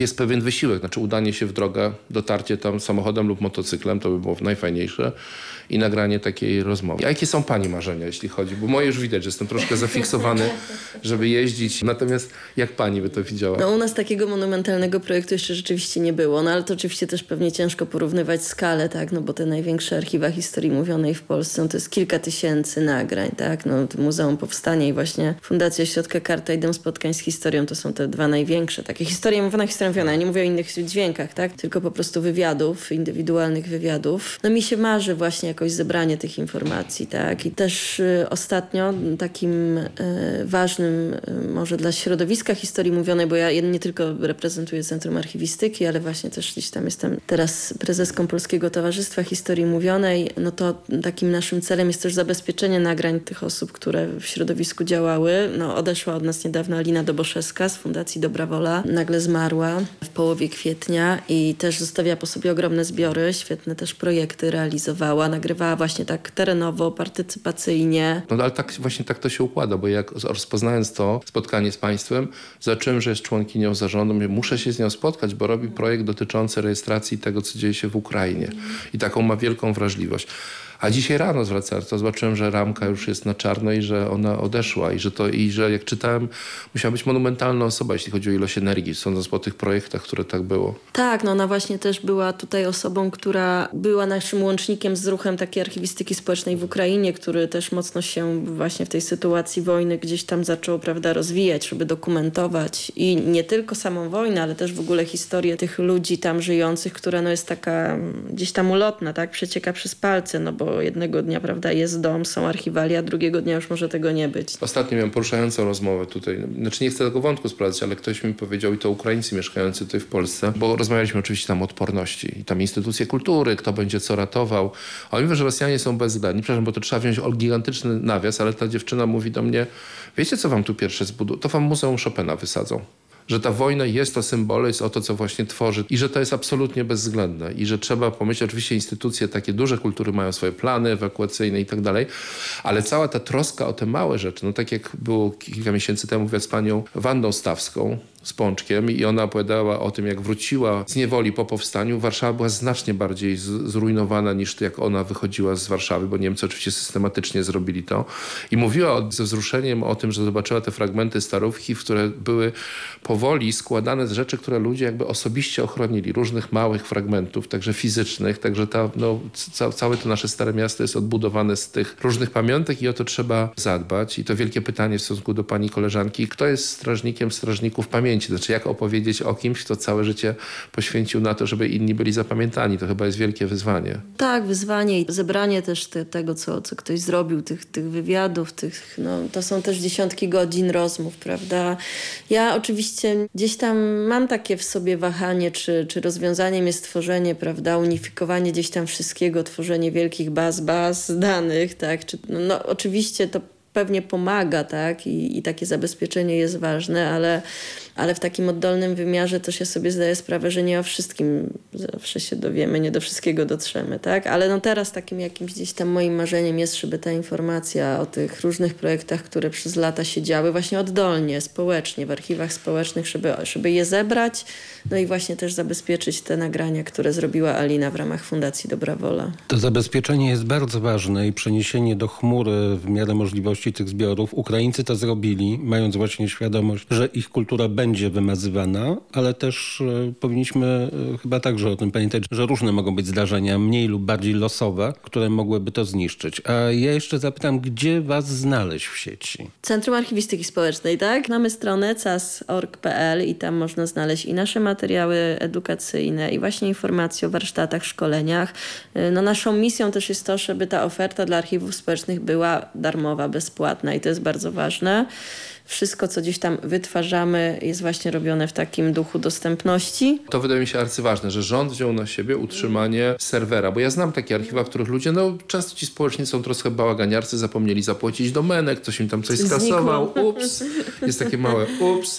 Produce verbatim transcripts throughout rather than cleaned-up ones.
Jest pewien wysiłek, znaczy udanie się w drogę, dotarcie tam samochodem lub motocyklem, to by było najfajniejsze i nagranie takiej rozmowy. A jakie są pani marzenia, jeśli chodzi? Bo moje już widać, że jestem troszkę zafiksowany, żeby jeździć. Natomiast jak pani by to widziała? No u nas takiego monumentalnego projektu jeszcze rzeczywiście nie było, no ale to oczywiście też pewnie ciężko porównywać skalę, tak, no bo te największe archiwa historii mówionej w Polsce, no to jest kilka tysięcy nagrań, tak, no to Muzeum Powstania i właśnie Fundacja Ośrodka Karta i Dom Spotkań z Historią to są te dwa największe, takie historie mówione, historia mówiona, ja nie mówię o innych dźwiękach, tak, tylko po prostu wywiadów, indywidualnych wywiadów. No mi się marzy właśnie jakoś zebranie tych informacji, tak, i też y, ostatnio takim y, ważnym y, może dla środowiska historii mówionej, bo ja nie tylko reprezentuję Centrum Archiwistyki, ale właśnie też gdzieś tam jestem teraz prezeską Polskiego Towarzystwa Historii Mówionej, no to takim naszym celem jest też zabezpieczenie nagrań tych osób, które w środowisku działały. No odeszła od nas niedawno Alina Doboszewska z Fundacji Dobra Wola. Nagle zmarła w połowie kwietnia i też zostawiła po sobie ogromne zbiory, świetne też projekty realizowała, nagrywała właśnie tak terenowo, partycypacyjnie. No ale tak właśnie tak to się układa, bo jak rozpoznając to spotkanie z państwem, zobaczyłem, że jest członkinią zarządu, mówię, muszę się z nią spotkać, bo robi projekt dotyczący rejestracji tego, co dzieje się w Ukrainie. I taką ma wielką wrażliwość. A dzisiaj rano zwracając to, zobaczyłem, że ramka już jest na czarno i że ona odeszła. I że to, i że jak czytałem, musiała być monumentalna osoba, jeśli chodzi o ilość energii, sądząc po tych projektach, które tak było. Tak, no ona właśnie też była tutaj osobą, która była naszym łącznikiem z ruchem takiej archiwistyki społecznej w Ukrainie, który też mocno się właśnie w tej sytuacji wojny gdzieś tam zaczął, prawda, rozwijać, żeby dokumentować i nie tylko samą wojnę, ale też w ogóle historię tych ludzi tam żyjących, która no jest taka gdzieś tam ulotna, tak, przecieka przez palce, no bo jednego dnia, prawda, jest dom, są archiwalia, drugiego dnia już może tego nie być. Ostatnio miałem poruszającą rozmowę tutaj, znaczy nie chcę tego wątku sprawdzać, ale ktoś mi powiedział, i to Ukraińcy mieszkający tutaj w Polsce, bo rozmawialiśmy oczywiście tam o odporności i tam instytucje kultury, kto będzie co ratował. A oni mówią, że Rosjanie są bezwzględni. Przepraszam, bo to trzeba wziąć gigantyczny nawias, ale ta dziewczyna mówi do mnie, wiecie co wam tu pierwsze zbudują? To wam Muzeum Chopina wysadzą. Że ta wojna jest to symbol, jest o to, co właśnie tworzy i że to jest absolutnie bezwzględne i że trzeba pomyśleć, oczywiście instytucje takie duże kultury mają swoje plany ewakuacyjne i tak dalej, ale cała ta troska o te małe rzeczy, no tak jak było kilka miesięcy temu z panią Wandą Stawską, z Pączkiem i ona opowiadała o tym, jak wróciła z niewoli po powstaniu. Warszawa była znacznie bardziej z, zrujnowana niż jak ona wychodziła z Warszawy, bo Niemcy oczywiście systematycznie zrobili to. I mówiła o, ze wzruszeniem o tym, że zobaczyła te fragmenty Starówki, które były powoli składane z rzeczy, które ludzie jakby osobiście ochronili. Różnych małych fragmentów, także fizycznych. Także ta, no, ca, całe to nasze Stare Miasto jest odbudowane z tych różnych pamiątek i o to trzeba zadbać. I to wielkie pytanie w stosunku do pani koleżanki. Kto jest strażnikiem strażników pamięci? Znaczy jak opowiedzieć o kimś, kto całe życie poświęcił na to, żeby inni byli zapamiętani. To chyba jest wielkie wyzwanie. Tak, wyzwanie i zebranie też te, tego, co, co ktoś zrobił, tych, tych wywiadów, tych, no, to są też dziesiątki godzin rozmów, prawda? Ja oczywiście gdzieś tam mam takie w sobie wahanie, czy, czy rozwiązaniem jest tworzenie, prawda, unifikowanie gdzieś tam wszystkiego, tworzenie wielkich baz, baz danych, tak? Czy, no, no oczywiście to pewnie pomaga, tak? I, i takie zabezpieczenie jest ważne, ale, ale w takim oddolnym wymiarze też ja sobie zdaję sprawę, że nie o wszystkim zawsze się dowiemy, nie do wszystkiego dotrzemy, tak? Ale no teraz takim jakimś gdzieś tam moim marzeniem jest, żeby ta informacja o tych różnych projektach, które przez lata się działy, właśnie oddolnie, społecznie, w archiwach społecznych, żeby, żeby je zebrać, no i właśnie też zabezpieczyć te nagrania, które zrobiła Alina w ramach Fundacji Dobra Wola. To zabezpieczenie jest bardzo ważne i przeniesienie do chmury w miarę możliwości tych zbiorów. Ukraińcy to zrobili, mając właśnie świadomość, że ich kultura będzie wymazywana, ale też e, powinniśmy e, chyba także o tym pamiętać, że różne mogą być zdarzenia, mniej lub bardziej losowe, które mogłyby to zniszczyć. A ja jeszcze zapytam, gdzie was znaleźć w sieci? Centrum Archiwistyki Społecznej, tak? Mamy stronę cas kropka org kropka p l i tam można znaleźć i nasze materiały edukacyjne i właśnie informacje o warsztatach, szkoleniach. No, naszą misją też jest to, żeby ta oferta dla archiwów społecznych była darmowa, bezpłatna i to jest bardzo ważne. Wszystko, co gdzieś tam wytwarzamy, jest właśnie robione w takim duchu dostępności. To wydaje mi się arcyważne, że rząd wziął na siebie utrzymanie serwera, bo ja znam takie archiwa, w których ludzie, no często ci społeczni są troszkę bałaganiarcy, zapomnieli zapłacić domenek, ktoś im tam coś skasował, ups, jest takie małe ups.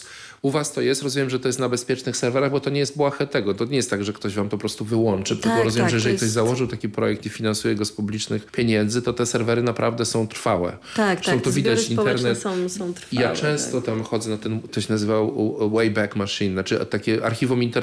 U was to jest, rozumiem, że to jest na bezpiecznych serwerach, bo to nie jest błahe tego. To nie jest tak, że ktoś wam to po prostu wyłączy. Tak, Tylko rozumiem, tak, że jeżeli to ktoś jest- założył taki projekt i finansuje go z publicznych pieniędzy, to te serwery naprawdę są trwałe. Tak, Zresztą tak, to te widać zbiory społeczne internet. są, są trwałe. Ja często tak. tam chodzę na ten, to się nazywał Wayback Machine, znaczy takie archiwum internetowe.